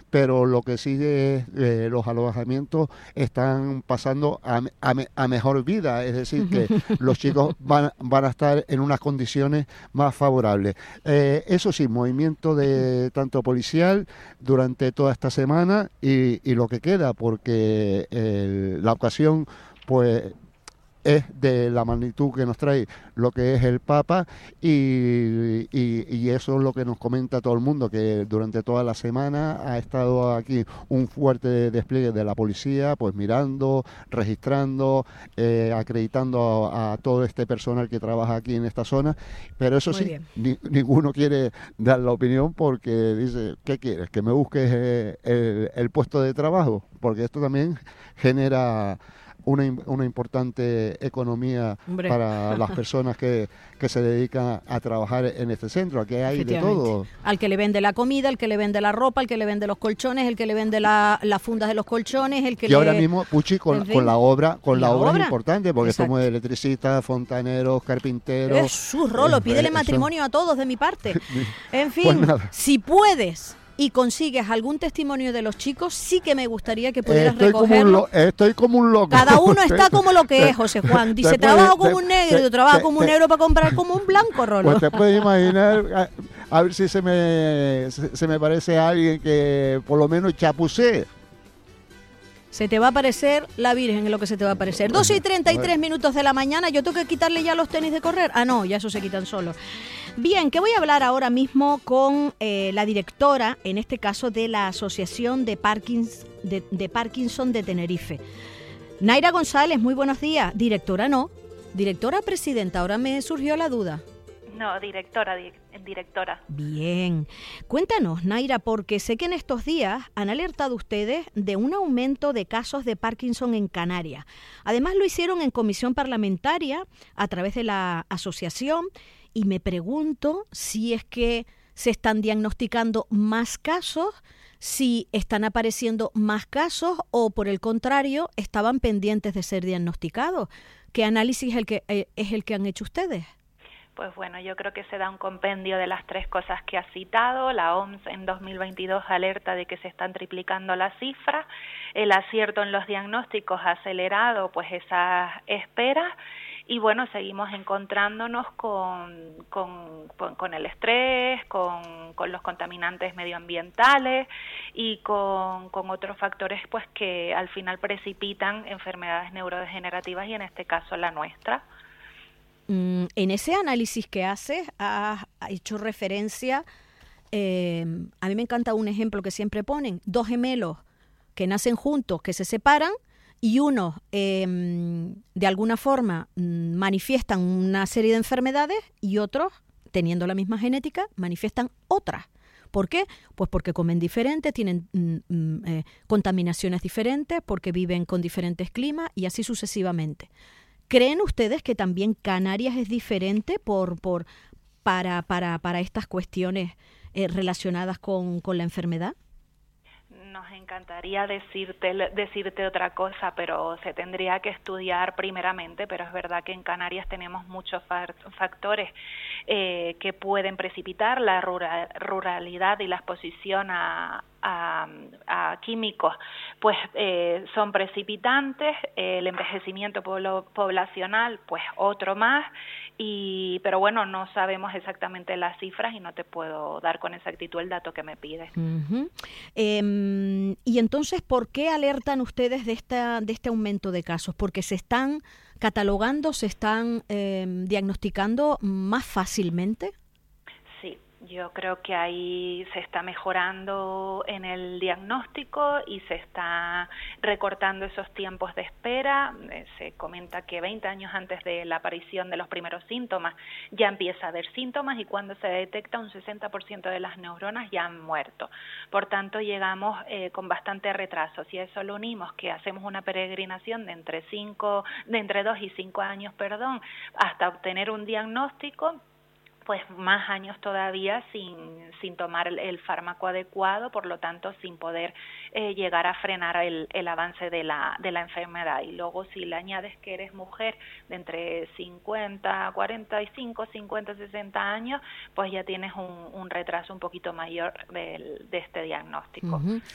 pero lo que sigue es los alojamientos están pasando a mejor vida, es decir, que los chicos van a estar en unas condiciones más favorables. Eso sí, movimiento de tanto policial durante toda esta semana y lo que queda, porque la ocasión pues es de la magnitud que nos trae lo que es el Papa y eso es lo que nos comenta todo el mundo, que durante toda la semana ha estado aquí un fuerte despliegue de la policía, pues mirando, registrando, acreditando a todo este personal que trabaja aquí en esta zona, pero eso Muy sí, bien. ninguno quiere dar la opinión porque dice, ¿qué quieres? ¿Que me busques el puesto de trabajo? Porque esto también genera una importante economía Hombre, para las personas que se dedican a trabajar en este centro. Aquí hay de efectivamente. todo. Al que le vende la comida, al que le vende la ropa, al que le vende los colchones, el que le vende las fundas de los colchones, el que Y ahora le... mismo, Puchi, En con fin, con la la obra es obra. importante, porque somos Exacto. electricistas, fontaneros, carpinteros. Es su rolo, pídele Eso. matrimonio a todos de mi parte. En Pues fin, nada, si puedes y consigues algún testimonio de los chicos, sí que me gustaría que pudieras recogerlo. estoy como un loco. Cada uno está como lo que es, José Juan. Dice, Te trabajo puedes- como un negro, yo trabajo como un negro para comprar como un blanco, Rolo. Pues te puedes imaginar, a ver si se me parece a alguien que por lo menos chapucee. Se te va a aparecer la Virgen, es lo que se te va a aparecer. 2:33 de la mañana, yo tengo que quitarle ya los tenis de correr. Ah, no, ya eso se quitan solos. Bien, que voy a hablar ahora mismo con la directora, en este caso de la Asociación de Parkinson de Tenerife. Naira González, muy buenos días. Directora no, directora presidenta, ahora me surgió la duda. No, directora. Bien. Cuéntanos, Naira, porque sé que en estos días han alertado ustedes de un aumento de casos de Parkinson en Canarias. Además, lo hicieron en comisión parlamentaria a través de la asociación y me pregunto si es que se están diagnosticando más casos, si están apareciendo más casos o, por el contrario, estaban pendientes de ser diagnosticados. ¿Qué análisis es el que han hecho ustedes? Pues bueno, yo creo que se da un compendio de las tres cosas que has citado. La OMS en 2022 alerta de que se están triplicando las cifras. El acierto en los diagnósticos ha acelerado pues esas esperas. Y bueno, seguimos encontrándonos con el estrés, con los contaminantes medioambientales y con otros factores pues que al final precipitan enfermedades neurodegenerativas y en este caso la nuestra. En ese análisis que haces, has hecho referencia, a mí me encanta un ejemplo que siempre ponen, dos gemelos que nacen juntos, que se separan, y unos de alguna forma manifiestan una serie de enfermedades y otros, teniendo la misma genética, manifiestan otras. ¿Por qué? Pues porque comen diferente, tienen contaminaciones diferentes, porque viven con diferentes climas y así sucesivamente. ¿Creen ustedes que también Canarias es diferente para estas cuestiones relacionadas con la enfermedad? Nos encantaría decirte otra cosa, pero se tendría que estudiar primeramente, pero es verdad que en Canarias tenemos muchos factores que pueden precipitar la ruralidad y la exposición a químicos, pues son precipitantes, el envejecimiento poblacional, pues otro más, pero bueno, no sabemos exactamente las cifras y no te puedo dar con exactitud el dato que me pides. Uh-huh. Y entonces, ¿por qué alertan ustedes de este aumento de casos? ¿Porque se están catalogando, se están diagnosticando más fácilmente? Sí, yo creo que ahí se está mejorando en el diagnóstico y se está recortando esos tiempos de espera. Se comenta que 20 años antes de la aparición de los primeros síntomas ya empieza a haber síntomas y cuando se detecta un 60% de las neuronas ya han muerto. Por tanto, llegamos con bastante retraso. Si a eso lo unimos que hacemos una peregrinación de entre 2 y 5 años, hasta obtener un diagnóstico, pues más años todavía sin tomar el fármaco adecuado, por lo tanto sin poder llegar a frenar el avance de la enfermedad. Y luego si le añades que eres mujer de entre 45, 50, 60 años, pues ya tienes un retraso un poquito mayor de este diagnóstico. Uh-huh.